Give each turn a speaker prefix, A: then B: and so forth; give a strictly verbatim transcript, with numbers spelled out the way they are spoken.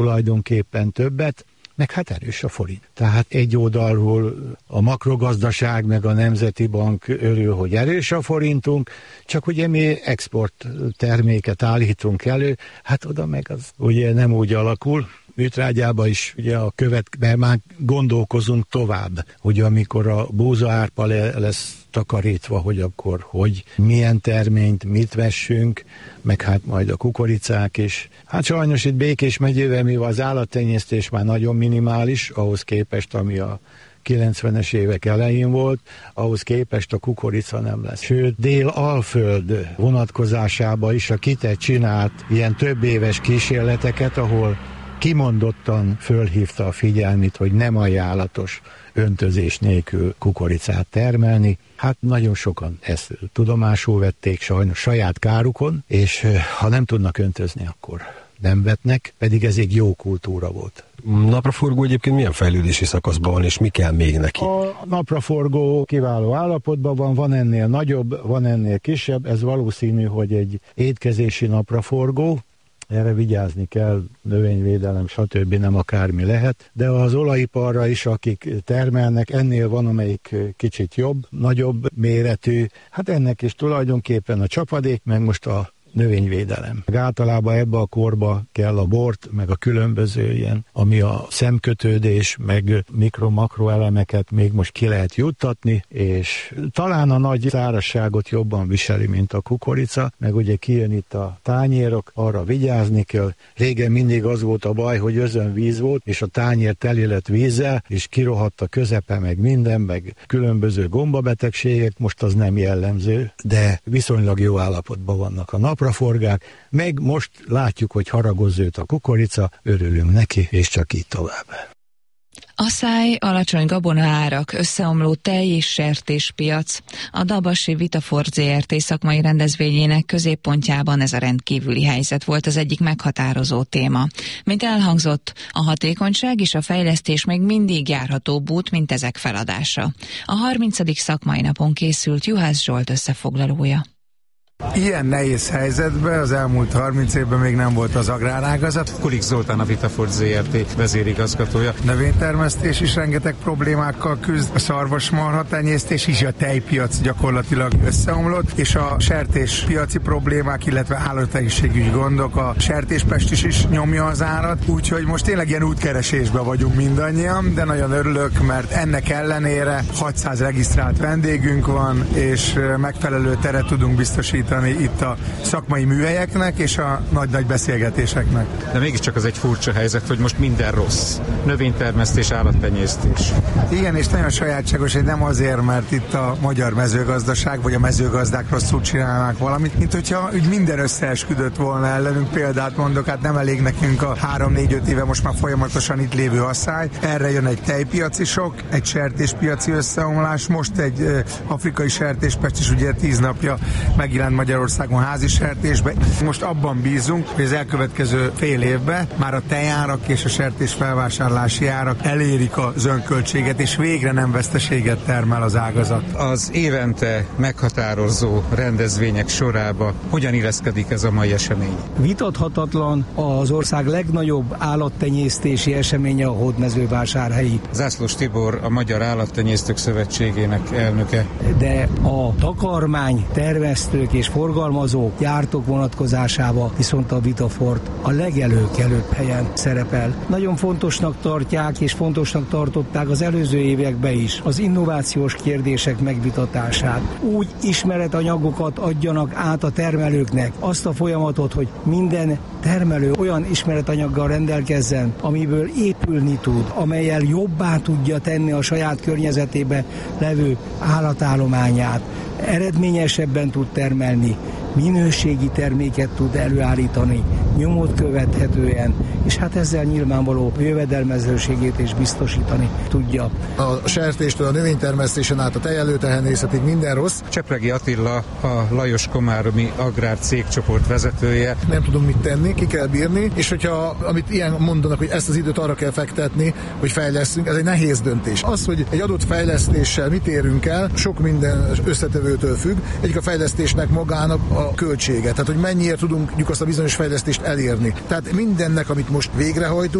A: tulajdonképpen többet, meg hát erős a forint. Tehát egy oldalról a makrogazdaság, meg a Nemzeti Bank örül, hogy erős a forintunk, csak ugye mi export terméket állítunk elő, hát oda meg az ugye nem úgy alakul. Műtrágyában is ugye a követ, mert már gondolkozunk tovább, hogy amikor a búzaárpa le, lesz takarítva, hogy akkor hogy, milyen terményt, mit vessünk, meg hát majd a kukoricák is. Hát sajnos itt Békés megyében, mivel az állattenyésztés már nagyon minimális, ahhoz képest, ami a kilencvenes évek elején volt, ahhoz képest a kukorica nem lesz. Sőt, Dél-Alföld vonatkozásában is a KITE csinált ilyen több éves kísérleteket, ahol kimondottan fölhívta a figyelmét, hogy nem ajánlatos öntözés nélkül kukoricát termelni. Hát nagyon sokan ezt tudomásul vették sajnos saját kárukon, és ha nem tudnak öntözni, akkor nem vetnek, pedig ez egy jó kultúra volt.
B: Napraforgó egyébként milyen fejlődési szakaszban van, és mi kell még neki?
A: A napraforgó kiváló állapotban van, van ennél nagyobb, van ennél kisebb, ez valószínű, hogy egy étkezési napraforgó, erre vigyázni kell, növényvédelem, stb. Nem akármi lehet, de az olajiparra is, akik termelnek, ennél van, amelyik kicsit jobb, nagyobb méretű, hát ennek is tulajdonképpen a csapadék, meg most a növényvédelem. Általában ebbe a korba kell a bort, meg a különböző ilyen, ami a szemkötődés, meg mikro-makro elemeket még most ki lehet juttatni, és talán a nagy szárazságot jobban viseli, mint a kukorica, meg ugye kijön itt a tányérok, arra vigyázni kell. Régen mindig az volt a baj, hogy özönvíz volt, és a tányér teli lett vízzel, és kirohadt a közepe, meg minden, meg különböző gombabetegségek, most az nem jellemző, de viszonylag jó állapotban vannak a nap napraforgák, meg most látjuk, hogy haragozőt a kukorica, örülünk neki, és csak így tovább.
C: Aszály, alacsony gabonaárak, összeomló tej- és sertéspiac. A Dabasi Vitafort zé er té szakmai rendezvényének középpontjában ez a rendkívüli helyzet volt az egyik meghatározó téma. Mint elhangzott, a hatékonyság és a fejlesztés még mindig járhatóbb út, mint ezek feladása. A harmincadik szakmai napon készült Juhász Zsolt összefoglalója.
D: Ilyen nehéz helyzetben az elmúlt harminc évben még nem volt az agrárágazat.
E: Kulik Zoltán, a Vitafort zé er té vezérigazgatója.
D: Növénytermesztés is rengeteg problémákkal küzd, a szarvasmarha tenyésztés is, a tejpiac gyakorlatilag összeomlott, és a sertéspiaci problémák, illetve állategészségügyi gondok, a sertéspest is nyomja az árat, úgyhogy most tényleg ilyen útkeresésben vagyunk mindannyian, de nagyon örülök, mert ennek ellenére hatszáz regisztrált vendégünk van, és megfelelő teret tudunk biztosítani itt a szakmai műhelyeknek és a nagy-nagy beszélgetéseknek.
E: De mégiscsak az egy furcsa helyzet, hogy most minden rossz. Növénytermesztés, állattenyésztés.
D: Igen, és nagyon sajátságos, hogy nem azért, mert itt a magyar mezőgazdaság, vagy a mezőgazdák rosszul csinálnak valamit, mint hogyha úgy minden összeesküdött volna ellenünk. Példát mondok, hát nem elég nekünk a három-négy-öt éve most már folyamatosan itt lévő asszály. Erre jön egy tejpiaci sok, egy sertéspiaci összeomlás, most egy uh, afrikai sertéspest is ugye tíz napja megjelent Magyarországon házi sertésbe. Most abban bízunk, hogy az elkövetkező fél évben már a tejárak és a sertés felvásárlási árak elérik a zönköltséget, és végre nem veszteséget termel az ágazat.
E: Az évente meghatározó rendezvények sorába hogyan illeszkedik ez a mai esemény?
F: Vitathatatlan az ország legnagyobb állattenyésztési eseménye a Hódmezővásárhelyi.
E: Zászlós Tibor, a Magyar Állattenyésztők Szövetségének elnöke.
F: De a takarmány termesztők és forgalmazók, gyártók vonatkozásában viszont a Vitafort a legelőkelőbb helyen szerepel. Nagyon fontosnak tartják és fontosnak tartották az előző években is az innovációs kérdések megvitatását. Úgy ismeretanyagokat adjanak át a termelőknek, azt a folyamatot, hogy minden termelő olyan ismeretanyaggal rendelkezzen, amiből épülni tud, amellyel jobbá tudja tenni a saját környezetébe levő állatállományát, eredményesebben tud termelni, minőségi terméket tud előállítani, nyomot követhetően, és hát ezzel nyilvánvaló jövedelmezőségét is biztosítani tudja.
G: A sertéstől a növénytermesztésen át a tejelőtehenészetig minden rossz.
E: Csepregi Attila, a Lajos Komáromi Agrár cégcsoport vezetője.
G: Nem tudunk mit tenni, ki kell bírni, és hogyha amit ilyen mondanak, hogy ezt az időt arra kell fektetni, hogy fejlesztünk, ez egy nehéz döntés. Az, hogy egy adott fejlesztéssel mit érünk el, sok minden összetevőtől függ. Egyik a fejlesztésnek magának a költsége, tehát hogy mennyire tudunk azt a bizonyos fejlesztést elérni. Tehát mindennek, amit most végrehajtunk,